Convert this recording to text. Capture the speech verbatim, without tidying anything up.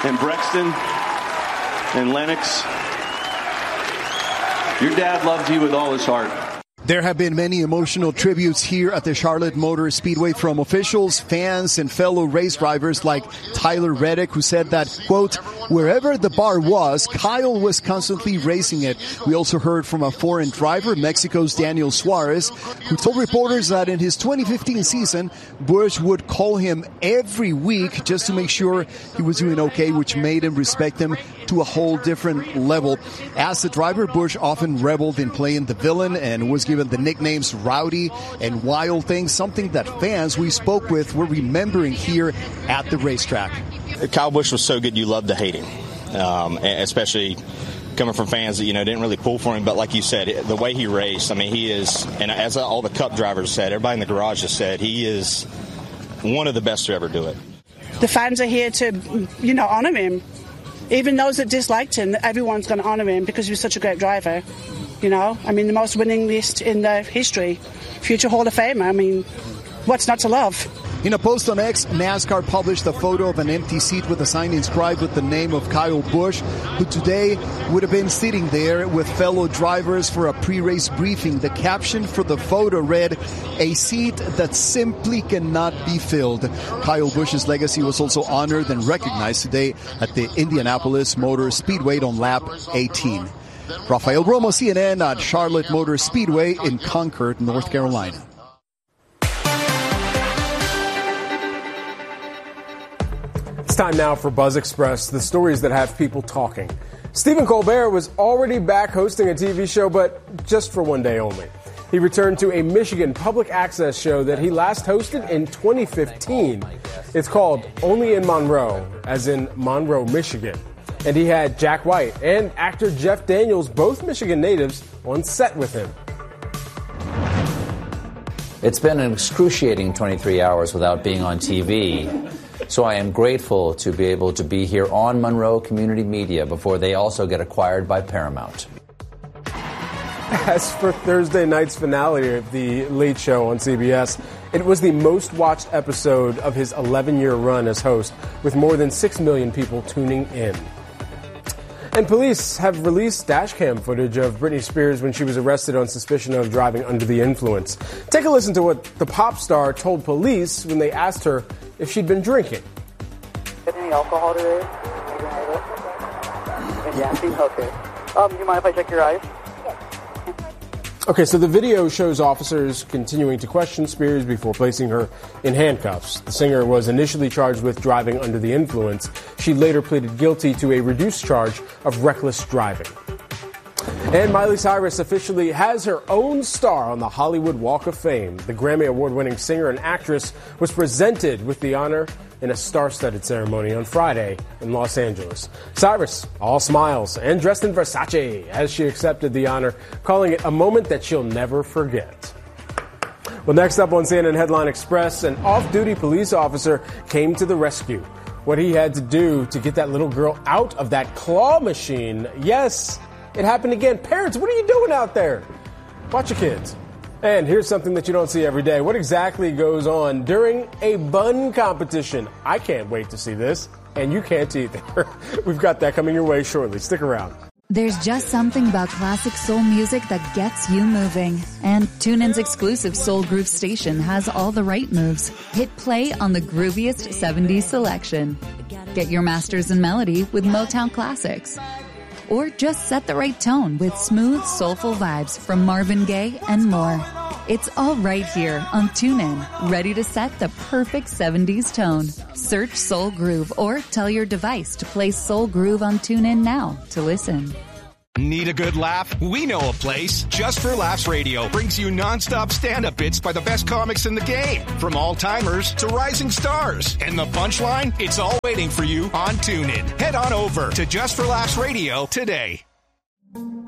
and Brexton and Lennox, your dad loved you with all his heart. There have been many emotional tributes here at the Charlotte Motor Speedway from officials, fans, and fellow race drivers like Tyler Reddick, who said that, quote, wherever the bar was, Kyle was constantly racing it. We also heard from a foreign driver, Mexico's Daniel Suarez, who told reporters that in his twenty fifteen season, Busch would call him every week just to make sure he was doing okay, which made him respect him to a whole different level. As a driver, Busch often reveled in playing the villain and was given the nicknames Rowdy and Wild Thing, something that fans we spoke with were remembering here at the racetrack. Kyle Busch was so good you loved to hate him, um, especially coming from fans that, you know, didn't really pull for him. But like you said, the way he raced, I mean, he is, and as all the Cup drivers said, everybody in the garage has said, he is one of the best to ever do it. The fans are here to, you know, honor him. Even those that disliked him, everyone's going to honor him because he was such a great driver. You know, I mean, the most winningest in the history, future Hall of Famer. I mean, what's not to love? In a post on X, NASCAR published a photo of an empty seat with a sign inscribed with the name of Kyle Busch, who today would have been sitting there with fellow drivers for a pre-race briefing. The caption for the photo read, "A seat that simply cannot be filled." Kyle Busch's legacy was also honored and recognized today at the Indianapolis Motor Speedway on lap eighteen. Rafael Romo, C N N at Charlotte Motor Speedway in Concord, North Carolina. It's time now for Buzz Express, the stories that have people talking. Stephen Colbert was already back hosting a T V show, but just for one day only. He returned to a Michigan public access show that he last hosted in twenty fifteen. It's called Only in Monroe, as in Monroe, Michigan. And he had Jack White and actor Jeff Daniels, both Michigan natives, on set with him. It's been an excruciating twenty-three hours without being on T V. So I am grateful to be able to be here on Monroe Community Media before they also get acquired by Paramount. As for Thursday night's finale of The Late Show on C B S, it was the most watched episode of his eleven-year run as host, with more than six million people tuning in. And police have released dash cam footage of Britney Spears when she was arrested on suspicion of driving under the influence. Take a listen to what the pop star told police when they asked her if she'd been drinking. Any alcohol today? Yeah. Okay. Um, do you mind if I check your eyes? Okay, so the video shows officers continuing to question Spears before placing her in handcuffs. The singer was initially charged with driving under the influence. She later pleaded guilty to a reduced charge of reckless driving. And Miley Cyrus officially has her own star on the Hollywood Walk of Fame. The Grammy Award-winning singer and actress was presented with the honor in a star-studded ceremony on Friday in Los Angeles. Cyrus, all smiles and dressed in Versace as she accepted the honor, calling it a moment that she'll never forget. Well, next up on C N N Headline Express, an off-duty police officer came to the rescue. What he had to do to get that little girl out of that claw machine. Yes, it happened again. Parents, what are you doing out there? Watch your kids. And here's something that you don't see every day. What exactly goes on during a bun competition? I can't wait to see this, and you can't either. We've got that coming your way shortly. Stick around. There's just something about classic soul music that gets you moving. And TuneIn's exclusive Soul Groove station has all the right moves. Hit play on the grooviest seventies selection. Get your masters in melody with Motown classics. Or just set the right tone with smooth, soulful vibes from Marvin Gaye and more. It's all right here on TuneIn, ready to set the perfect seventies tone. Search Soul Groove or tell your device to play Soul Groove on TuneIn now to listen. Need a good laugh? We know a place. Just for Laughs Radio brings you nonstop stand-up bits by the best comics in the game, from all-timers to rising stars. And the punchline? It's all waiting for you on TuneIn. Head on over to Just for Laughs Radio today.